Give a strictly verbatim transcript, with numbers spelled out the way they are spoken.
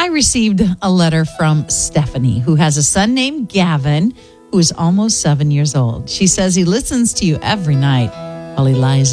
received a letter from Stephanie, who has a son named Gavin, who is almost seven years old. She says he listens to you every night while he lies